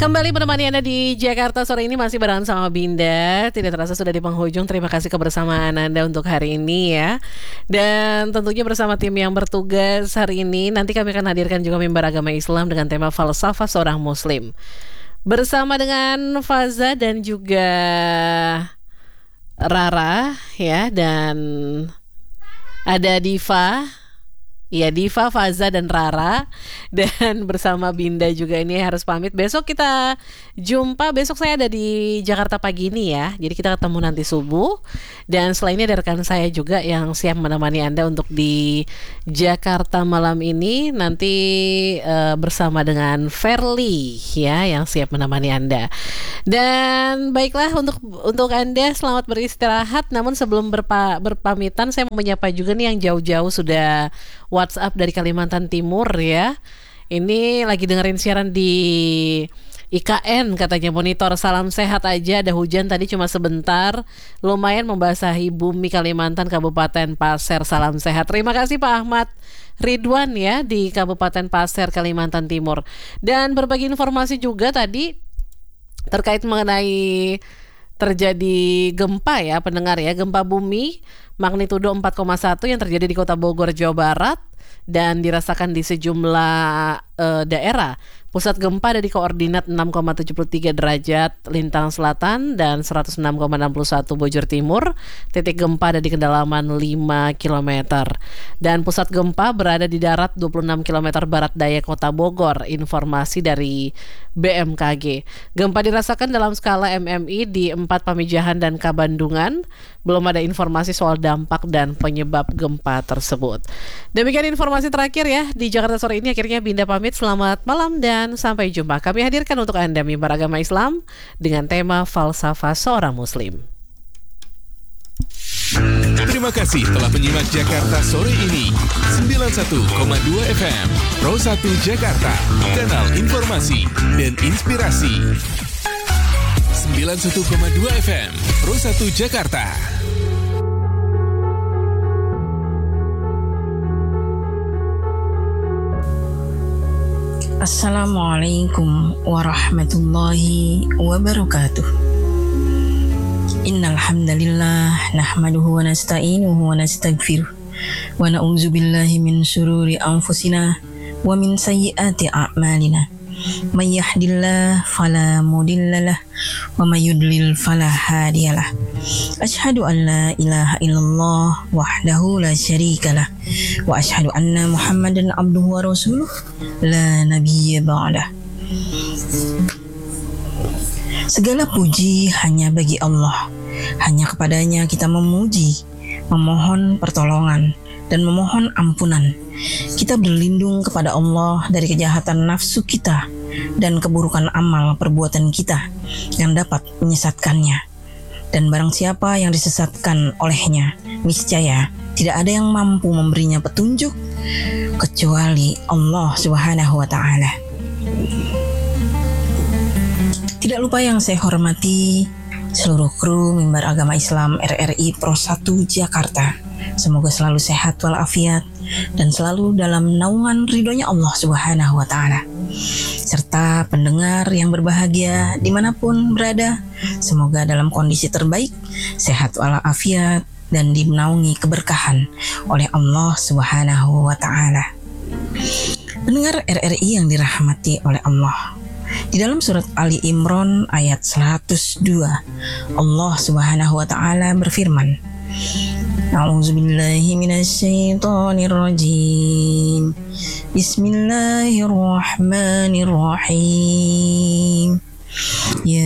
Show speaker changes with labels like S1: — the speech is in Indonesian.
S1: Kembali menemani Anda di Jakarta sore ini masih barengan sama Binda. Tidak terasa sudah di penghujung. Terima kasih kebersamaan Anda untuk hari ini ya. Dan tentunya bersama tim yang bertugas hari ini, nanti kami akan hadirkan juga mimbar agama Islam dengan tema falsafah seorang muslim. Bersama dengan Faza dan juga Rara ya, dan ada Diva. Ya, Diva, Faza, dan Rara. Dan bersama Binda juga ini harus pamit. Besok kita jumpa. Besok saya ada di Jakarta pagi ini ya. Jadi kita ketemu nanti subuh. Dan selain ini ada rekan saya juga yang siap menemani Anda untuk di Jakarta malam ini. Nanti bersama dengan Verly ya, yang siap menemani Anda. Dan baiklah, untuk Anda selamat beristirahat. Namun sebelum berpamitan, saya mau menyapa juga nih yang jauh-jauh sudah WhatsApp dari Kalimantan Timur ya. Ini lagi dengerin siaran di IKN katanya, monitor salam sehat aja. Ada hujan tadi cuma sebentar, lumayan membasahi bumi Kalimantan, Kabupaten Pasir. Salam sehat. Terima kasih Pak Ahmad Ridwan ya di Kabupaten Pasir, Kalimantan Timur. Dan berbagi informasi juga tadi terkait mengenai terjadi gempa ya pendengar ya, gempa bumi magnitudo 4,1 yang terjadi di Kota Bogor, Jawa Barat dan dirasakan di sejumlah daerah. Pusat gempa ada di koordinat 6,73 derajat lintang selatan dan 106,61 bujur timur. Titik gempa ada di kedalaman 5 km. Dan pusat gempa berada di darat 26 km barat daya Kota Bogor. Informasi dari BMKG. Gempa dirasakan dalam skala MMI di 4 Pamijahan dan Kabandungan. Belum ada informasi soal dampak dan penyebab gempa tersebut. Demikian informasi terakhir ya di Jakarta sore ini. Akhirnya Binda pamit. Selamat malam dan sampai jumpa. Kami hadirkan untuk Anda mimbar agama Islam dengan tema falsafah seorang muslim.
S2: Terima kasih telah menyimak Jakarta sore ini. 91,2 FM Pro 1 Jakarta, kanal informasi dan inspirasi. 91,2 FM Pro 1 Jakarta.
S3: Assalamualaikum warahmatullahi wabarakatuh. Innal hamdalillah nahmaduhu wa nasta'inuhu wa nastaghfiruh wa na'udzu billahi min syururi anfusina wa min sayyiati a'malina. May yahdihillahu fala mudhillalah wa may yudlil fala hadiyalah. Asyhadu an la ilaha illallah wahdahu la syarikalah wa asyhadu anna Muhammadan abduhu wa rasuluh la nabiyya ba'dah. Segala puji hanya bagi Allah. Hanya kepadanya kita memuji, memohon pertolongan dan memohon ampunan. Kita berlindung kepada Allah dari kejahatan nafsu kita dan keburukan amal perbuatan kita yang dapat menyesatkannya. Dan barang siapa yang disesatkan olehnya, niscaya tidak ada yang mampu memberinya petunjuk kecuali Allah Subhanahu wa Ta'ala. Tidak lupa yang saya hormati seluruh kru mimbar agama Islam RRI Pro 1 Jakarta. Semoga selalu sehat walafiat dan selalu dalam naungan ridhonya Allah Subhanahu wa Ta'ala. Serta pendengar yang berbahagia dimanapun berada, semoga dalam kondisi terbaik, sehat walafiat dan dinaungi keberkahan oleh Allah Subhanahu wa Ta'ala. Pendengar RRI yang dirahmati oleh Allah, di dalam surat Ali Imran ayat 102, Allah Subhanahu wa Ta'ala berfirman, A'udzubillahi minasyaitonirrajim. Bismillahirrahmanirrahim. Ya